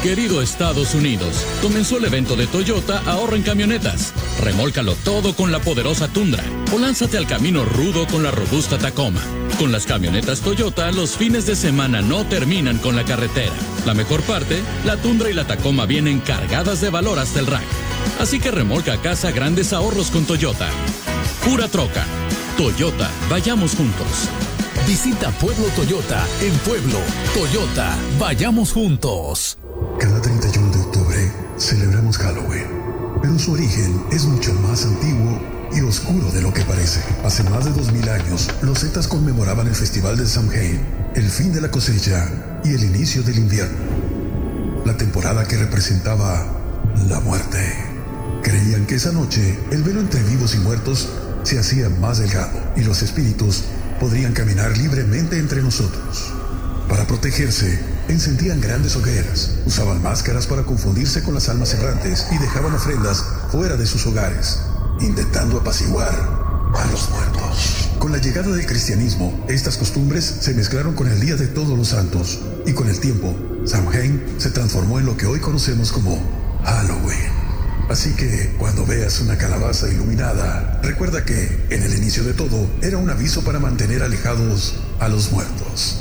Querido Estados Unidos, comenzó el evento de Toyota Ahorra en Camionetas. Remólcalo todo con la poderosa Tundra o lánzate al camino rudo con la robusta Tacoma. Con las camionetas Toyota, los fines de semana no terminan con la carretera. La mejor parte, la Tundra y la Tacoma vienen cargadas de valor hasta el rack. Así que remolca a casa grandes ahorros con Toyota. Pura troca. Toyota, vayamos juntos. Visita Pueblo Toyota en Pueblo. Toyota, vayamos juntos. Cada 31 de octubre celebramos Halloween, pero su origen es mucho más antiguo y oscuro de lo que parece. Hace más de 2000 años, los Zetas conmemoraban el festival de Samhain, el fin de la cosecha y el inicio del invierno. La temporada que representaba la muerte. Creían que esa noche el velo entre vivos y muertos se hacía más delgado y los espíritus podrían caminar libremente entre nosotros. Para protegerse, encendían grandes hogueras, usaban máscaras para confundirse con las almas errantes y dejaban ofrendas fuera de sus hogares, intentando apaciguar a los muertos. Con la llegada del cristianismo, estas costumbres se mezclaron con el Día de Todos los Santos y con el tiempo, Samhain se transformó en lo que hoy conocemos como Halloween. Así que cuando veas una calabaza iluminada, recuerda que en el inicio de todo era un aviso para mantener alejados a los muertos.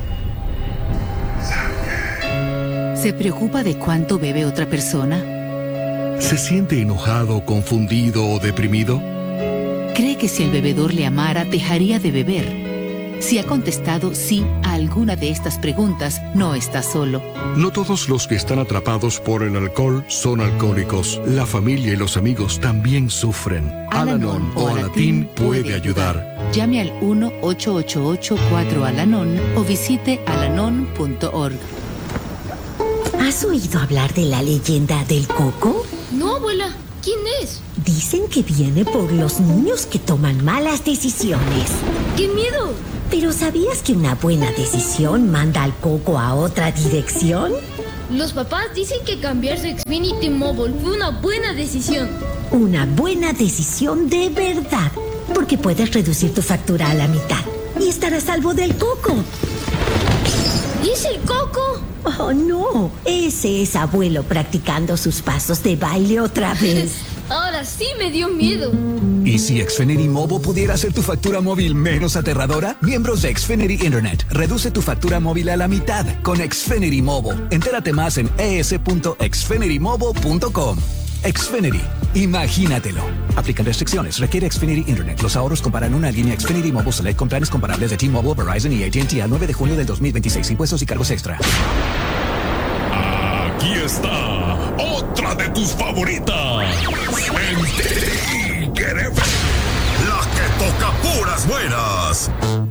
¿Se preocupa de cuánto bebe otra persona? ¿Se siente enojado, confundido o deprimido? ¿Cree que si el bebedor le amara, dejaría de beber? Si ha contestado sí a alguna de estas preguntas, no está solo. No todos los que están atrapados por el alcohol son alcohólicos. La familia y los amigos también sufren. Al-Anon o Alatín puede ayudar. Llame al 1-888-4-ALANON o visite alanon.org. ¿Has oído hablar de la leyenda del coco? No, abuela. ¿Quién es? Dicen que viene por los niños que toman malas decisiones. ¡Qué miedo! ¿Pero sabías que una buena decisión manda al coco a otra dirección? Los papás dicen que cambiarse a Xfinity Mobile fue una buena decisión. Una buena decisión de verdad. Porque puedes reducir tu factura a la mitad y estar a salvo del coco. ¿Es el coco? Oh, no. Ese es abuelo practicando sus pasos de baile otra vez. Ahora sí me dio miedo. ¿Y si Xfinity Mobile pudiera hacer tu factura móvil menos aterradora? Miembros de Xfinity Internet, reduce tu factura móvil a la mitad con Xfinity Mobile. Entérate más en es.xfinitymobile.com. Xfinity, imagínatelo. Aplican restricciones, requiere Xfinity Internet. Los ahorros comparan una línea Xfinity Mobile Select con planes comparables de T-Mobile, Verizon y AT&T al 9 de junio del 2026. Impuestos y cargos extra. Aquí está otra de tus favoritas. En Tigre, la que toca puras buenas.